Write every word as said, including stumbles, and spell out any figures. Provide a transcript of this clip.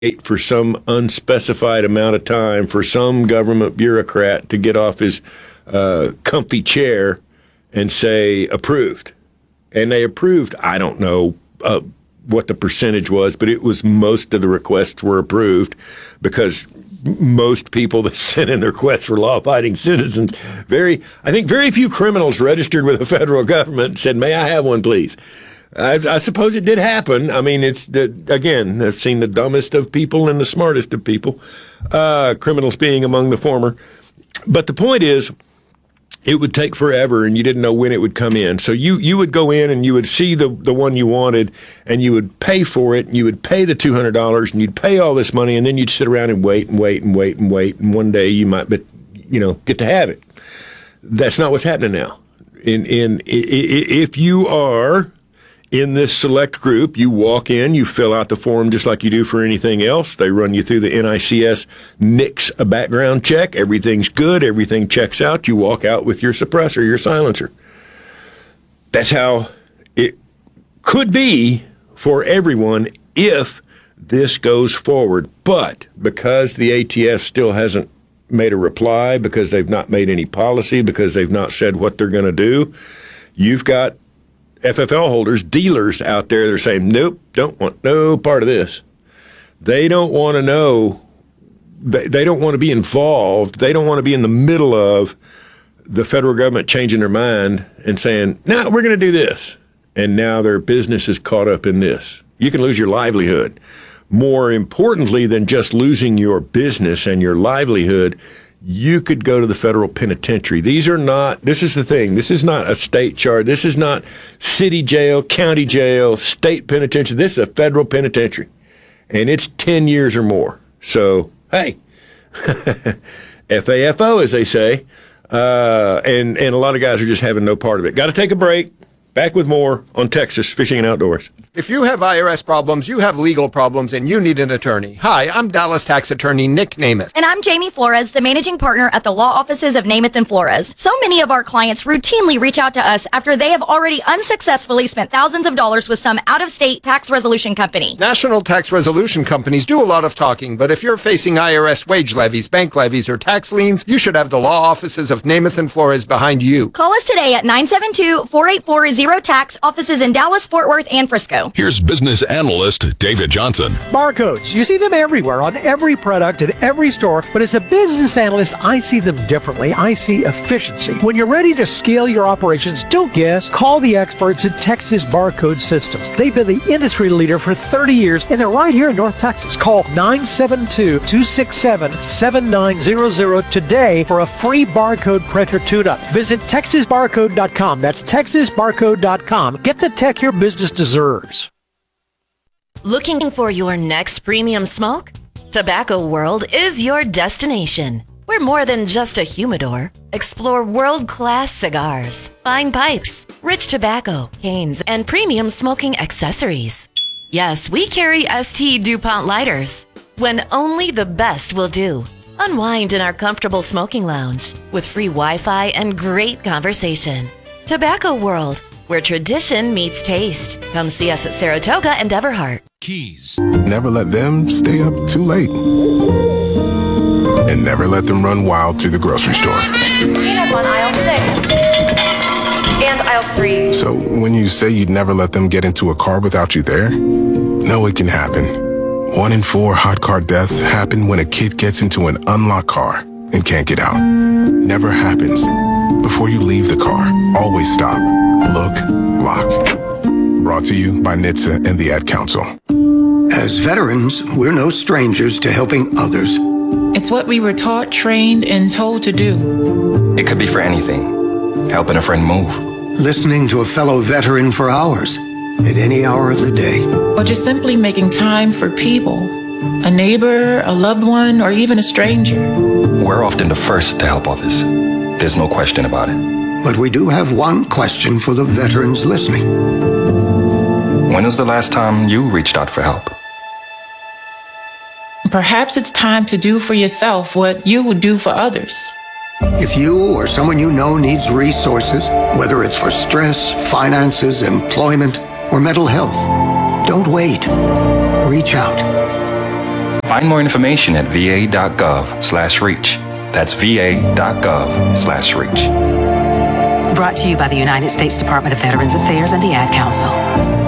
for some unspecified amount of time for some government bureaucrat to get off his uh, comfy chair and say approved. And they approved, I don't know uh, what the percentage was, but it was most of the requests were approved because most people that sent in their requests were law-abiding citizens. Very, I think very few criminals registered with the federal government and said, may I have one, please? I, I suppose it did happen. I mean, it's the, again, I've seen the dumbest of people and the smartest of people, uh, criminals being among the former. But the point is, it would take forever, and you didn't know when it would come in. So you, you would go in and you would see the, the one you wanted, and you would pay for it, and you would pay the two hundred dollars, and you'd pay all this money, and then you'd sit around and wait and wait and wait and wait, and one day you might, but you know, get to have it. That's not what's happening now. In in if you are in this select group, you walk in, you fill out the form just like you do for anything else. They run you through the N I C S N I C S a background check. Everything's good. Everything checks out. You walk out with your suppressor, your silencer. That's how it could be for everyone if this goes forward. But because the A T F still hasn't made a reply, because they've not made any policy, because they've not said what they're going to do, you've got F F L holders, dealers out there that are saying, nope, don't want no part of this. They don't want to know. They, they don't want to be involved. They don't want to be in the middle of the federal government changing their mind and saying, no, we're going to do this. And now their business is caught up in this. You can lose your livelihood. More importantly than just losing your business and your livelihood, you could go to the federal penitentiary. These are not, this is the thing, this is not a state charge. This is not city jail, county jail, state penitentiary. This is a federal penitentiary. And it's ten years or more. So, hey, F A F O, as they say. Uh, and, and a lot of guys are just having no part of it. Got to take a break. Back with more on Texas Fishing and Outdoors. If you have I R S problems, you have legal problems, and you need an attorney. Hi, I'm Dallas tax attorney Nick Namath. And I'm Jamie Flores, the managing partner at the law offices of Namath and Flores. So many of our clients routinely reach out to us after they have already unsuccessfully spent thousands of dollars with some out-of-state tax resolution company. National tax resolution companies do a lot of talking, but if you're facing I R S wage levies, bank levies, or tax liens, you should have the law offices of Namath and Flores behind you. Call us today at nine seven two, four eight four, zero tax, offices in Dallas, Fort Worth, and Frisco. Here's business analyst David Johnson. Barcodes. You see them everywhere on every product at every store, but as a business analyst, I see them differently. I see efficiency. When you're ready to scale your operations, don't guess. Call the experts at Texas Barcode Systems. They've been the industry leader for thirty years, and they're right here in North Texas. Call nine seven two, two six seven, seven nine zero zero today for a free barcode printer tune-up. Visit texas barcode dot com. That's texas barcode dot com. Get the tech your business deserves. Looking for your next premium smoke? Tobacco World is your destination. We're more than just a humidor. Explore world-class cigars, fine pipes, rich tobacco, canes, and premium smoking accessories. Yes, we carry S T DuPont lighters, when only the best will do. Unwind in our comfortable smoking lounge with free Wi-Fi and great conversation. Tobacco World, where tradition meets taste. Come see us at Saratoga and Everhart. Keys. Never let them stay up too late. And never let them run wild through the grocery store. Peanuts on aisle six. And aisle three. So when you say you'd never let them get into a car without you there, know it can happen. One in four hot car deaths happen when a kid gets into an unlocked car and can't get out. Never happens. Before you leave the car, always stop, look, lock. Brought to you by N H T S A and the Ad Council. As veterans, we're no strangers to helping others. It's what we were taught, trained, and told to do. It could be for anything. Helping a friend move. Listening to a fellow veteran for hours, at any hour of the day. Or just simply making time for people. A neighbor, a loved one, or even a stranger. We're often the first to help others. There's no question about it. But we do have one question for the veterans listening. When was the last time you reached out for help? Perhaps it's time to do for yourself what you would do for others. If you or someone you know needs resources, whether it's for stress, finances, employment, or mental health, don't wait. Reach out. Find more information at va.gov slash reach. That's va.gov slash reach. Brought to you by the United States Department of Veterans Affairs and the Ad Council.